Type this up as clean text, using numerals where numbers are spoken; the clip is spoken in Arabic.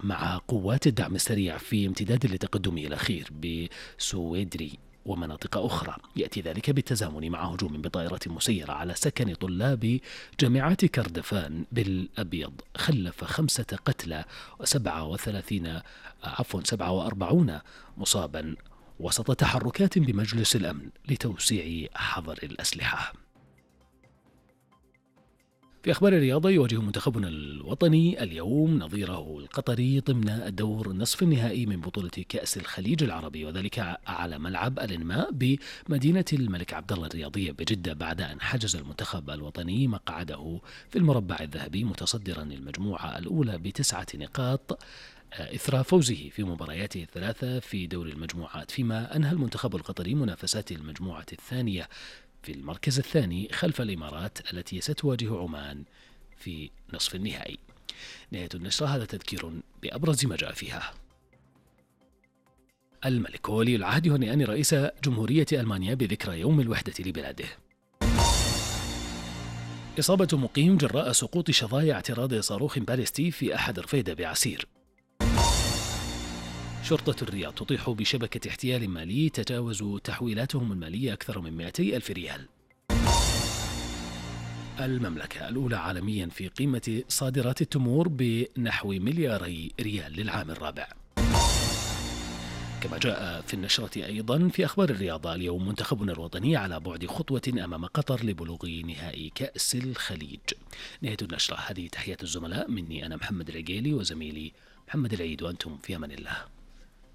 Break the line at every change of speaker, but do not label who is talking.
مع قوات الدعم السريع في امتداد لتقدمه الأخير بسويدري ومناطق أخرى. يأتي ذلك بالتزامن مع هجوم بطائرة مسيرة على سكن طلاب جامعة كردفان بالأبيض خلف 5 قتلى و47 مصابا وسط تحركات بمجلس الأمن لتوسيع حظر الأسلحة. في أخبار الرياضة، يواجه منتخبنا الوطني اليوم نظيره القطري ضمن الدور نصف النهائي من بطولة كأس الخليج العربي، وذلك على ملعب الإنماء بمدينة الملك عبدالله الرياضية بجدة، بعد أن حجز المنتخب الوطني مقعده في المربع الذهبي متصدرا المجموعة الأولى ب9 نقاط إثر فوزه في مبارياته الثلاثة في دور المجموعات، فيما أنهى المنتخب القطري منافسات المجموعة الثانية في المركز الثاني خلف الإمارات التي ستواجه عمان في نصف النهائي. نهاية النشرة، هذا تذكير بأبرز ما جاء فيها. الملك ولي العهد يهنئان رئيس جمهورية ألمانيا بذكرى يوم الوحدة لبلاده. إصابة مقيم جراء سقوط شظايا اعتراض صاروخ باليستي في أحد رفيدة بعسير. شرطة الرياض تطيح بشبكة احتيال مالي تجاوز تحويلاتهم المالية أكثر من 200 ألف ريال. المملكة الأولى عالميا في قيمة صادرات التمور بنحو 2 مليار ريال للعام الرابع. كما جاء في النشرة أيضا في أخبار الرياضة اليوم، منتخبنا الوطني على بعد خطوة أمام قطر لبلوغ نهائي كأس الخليج. نهاية النشرة، هذه تحيات الزملاء، مني أنا محمد العقيلي وزميلي محمد العيد، وأنتم في أمان الله.